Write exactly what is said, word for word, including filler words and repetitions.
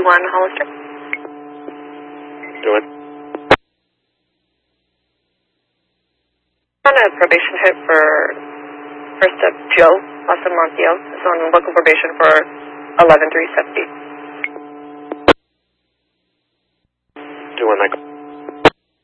one Hollister. Doing. On a probation hit for first up Joe Pasamoncio. It's on local probation for eleven three seventy. Doing that.